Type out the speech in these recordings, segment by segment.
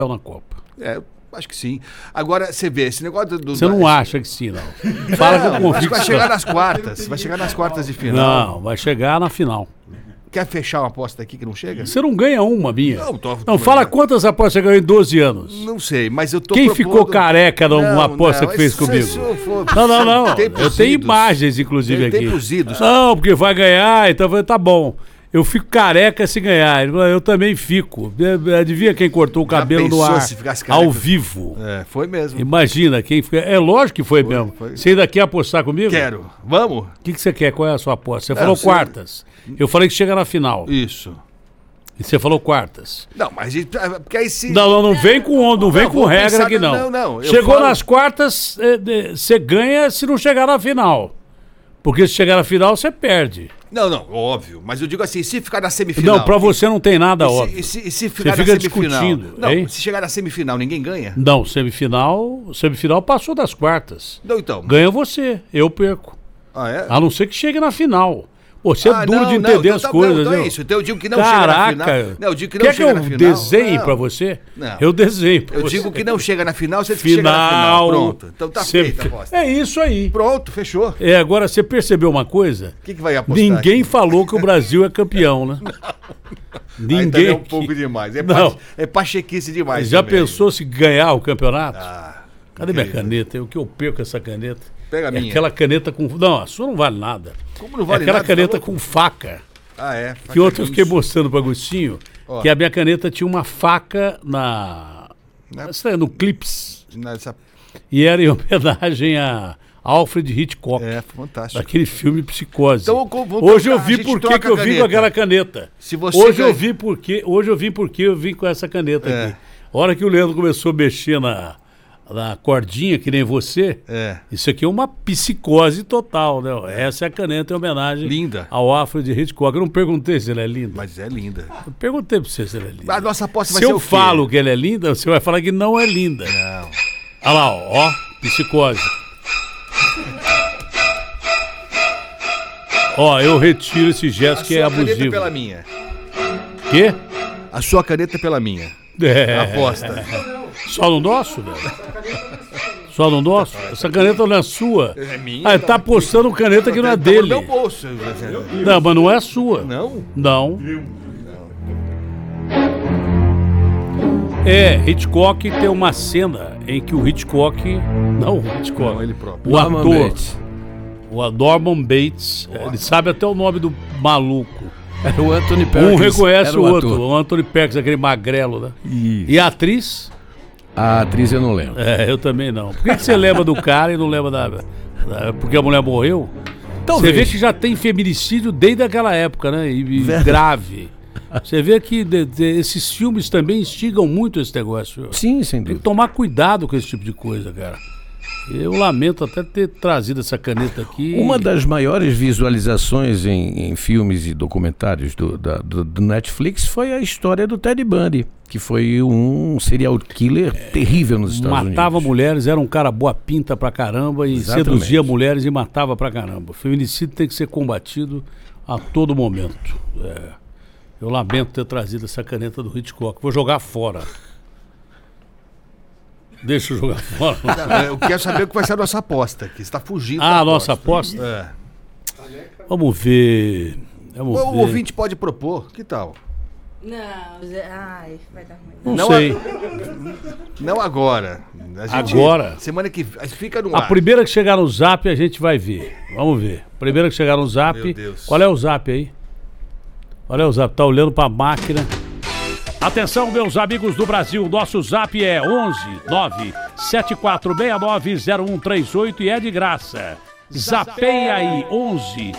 na Copa. Acho que sim. Agora, você vê, esse negócio do... Você não acha que sim, não. Fala que eu confio. Acho que vai chegar nas quartas. Vai chegar nas quartas de final. Não, vai chegar na final. Quer fechar uma aposta aqui que não chega? Você não ganha uma, minha. Não, fala quantas apostas você ganhou em 12 anos. Não sei, mas eu tô Quem ficou careca numa aposta que fez comigo? Não. Eu tenho imagens, inclusive, aqui. Não, porque vai ganhar, então tá bom. Eu fico careca se ganhar. Eu também fico. Adivinha quem cortou o cabelo no ar ao vivo? Foi mesmo. Imagina quem fica. É lógico que foi mesmo. Você ainda quer apostar comigo? Quero. Vamos? O que você quer? Qual é a sua aposta? Você falou quartas. Eu falei que chega na final. Isso. E você falou quartas. Não, mas porque aí se... Não vem com regra aqui, não. Não. Chegou nas quartas, você ganha se não chegar na final. Porque se chegar na final, você perde. Não, óbvio. Mas eu digo assim, se ficar na semifinal... Não, pra você não tem nada óbvio. E se ficar você na fica semifinal... discutindo. Não, hein? se chegar na semifinal, ninguém ganha? Não, semifinal passou das quartas. Não, então. Ganha você, eu perco. É? A não ser que chegue na final. Pô, você é duro de entender então as coisas. Então é isso. Então eu digo que não Caraca, chega na final. Não, eu digo que não chega na final. Quer que eu desenhe pra você? Não. Eu desenho pra você. Eu digo que não chega na final, você chega na final. Pronto. Então tá feita a aposta. É isso aí. Pronto, fechou. Agora você percebeu uma coisa? O que vai apostar? Ninguém falou que o Brasil é campeão, né? Ninguém. É um pouco demais. É pachequice demais. Já pensou se ganhar o campeonato? Cadê incrível. Minha caneta? O que eu perco essa caneta? Pega a minha. Aquela caneta com... Não, a sua não vale nada. Como não vale aquela nada? Caneta com faca. Faca que ontem eu fiquei mostrando para Agostinho, que a minha caneta tinha uma faca no clips. E era em homenagem a Alfred Hitchcock. Fantástico. Daquele filme Psicose. Então, hoje eu vi por que eu vim com aquela caneta. Hoje eu vi porque eu vim com essa caneta aqui. A hora que o Leandro começou a mexer na cordinha, que nem você, isso aqui é uma psicose total, né? Essa é a caneta em homenagem ao Alfred Hitchcock. Eu não perguntei se ela é linda. Mas é linda. Eu perguntei pra você se ela é linda. A nossa aposta vai ser o quê? Se eu falo que ela é linda, você vai falar que não é linda. Não. Olha lá, ó, psicose. Ó, eu retiro esse gesto que é abusivo. A sua caneta pela minha. Quê? A sua caneta pela minha. Aposta. Só no nosso, velho? Só no nosso? Essa caneta não é sua. É minha. Ele tá postando caneta que não é dele. No meu bolso. Não, mas não é sua. Não? Não. Hitchcock tem uma cena em que o Hitchcock... Não o Hitchcock. Não, ele próprio. O ator. O Norman Bates. Ele sabe até o nome do maluco. Era o Anthony Perkins. Um reconhece o outro. O Anthony Perkins, aquele magrelo, né? Isso. E a atriz? A atriz eu não lembro. Eu também não. Por que você lembra do cara e não lembra porque a mulher morreu? Talvez. Você vê que já tem feminicídio desde aquela época, né? E grave. Você vê que esses filmes também instigam muito esse negócio. Sim, sem dúvida. Tem que tomar cuidado com esse tipo de coisa, cara. Eu lamento até ter trazido essa caneta aqui. Uma das maiores visualizações em filmes e documentários do Netflix foi a história do Ted Bundy, que foi um serial killer terrível nos Estados Unidos. Matava mulheres, era um cara boa pinta pra caramba e seduzia mulheres e matava pra caramba. O feminicídio tem que ser combatido a todo momento. Eu lamento ter trazido essa caneta do Hitchcock. Vou jogar fora. Deixa eu jogar fora. Eu quero saber o que vai ser a nossa aposta aqui. Você está fugindo. A nossa aposta? Vamos ver. O ouvinte pode propor. Que tal? Não, vai dar ruim. Não sei. Não agora. Agora? Semana que fica no ar. A primeira que chegar no Zap a gente vai ver. Vamos ver. Primeira que chegar no Zap. Meu Deus. Qual é o Zap aí? Olha o Zap. Tá olhando pra máquina. Atenção, meus amigos do Brasil, nosso Zap é 11 974690138 e é de graça. Zapeia aí, 11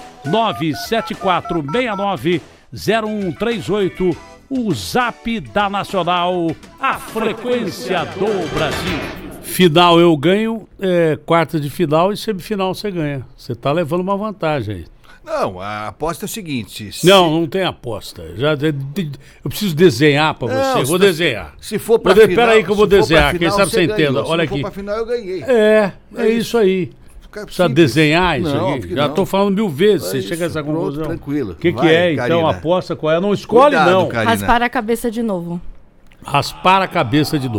974690138, o Zap da Nacional, a frequência do Brasil. Final eu ganho, quarta de final e semifinal você ganha. Você tá levando uma vantagem aí. Não, a aposta é o seguinte... Não tem aposta. Eu preciso desenhar pra você. Eu vou desenhar. Se for pra final... Peraí que eu vou desenhar. Quem sabe você entenda. Olha aqui. Se for pra final, eu ganhei. É isso aí. Precisa desenhar isso aqui. Já tô falando 1000 vezes. Você chega a essa conclusão. Tranquilo. O que é, então? Aposta qual é? Não escolhe, não. Raspar a cabeça de novo. Raspar a cabeça de novo.